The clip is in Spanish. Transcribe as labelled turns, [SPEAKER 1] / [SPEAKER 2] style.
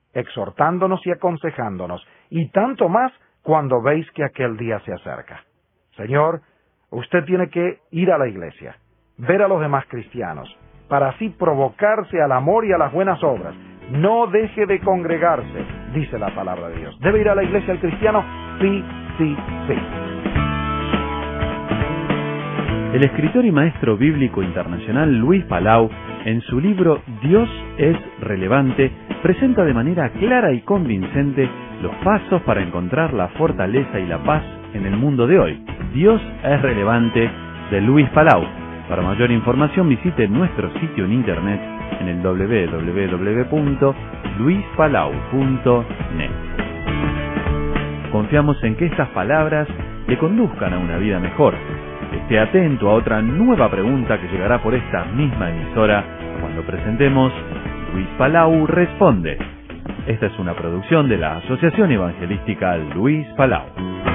[SPEAKER 1] exhortándonos y aconsejándonos, y tanto más cuando veis que aquel día se acerca. Señor, usted tiene que ir a la iglesia, ver a los demás cristianos, para así provocarse al amor y a las buenas obras. No deje de congregarse, dice la palabra de Dios. ¿Debe ir a la iglesia el cristiano? Sí, sí, sí.
[SPEAKER 2] El escritor y maestro bíblico internacional Luis Palau, en su libro Dios es relevante, presenta de manera clara y convincente los pasos para encontrar la fortaleza y la paz en el mundo de hoy. Dios es relevante, de Luis Palau. Para mayor información visite nuestro sitio en internet en el www.luispalau.net. Confiamos en que estas palabras le conduzcan a una vida mejor. Esté atento a otra nueva pregunta que llegará por esta misma emisora cuando presentemos Luis Palau Responde. Esta es una producción de la Asociación Evangelística Luis Palau.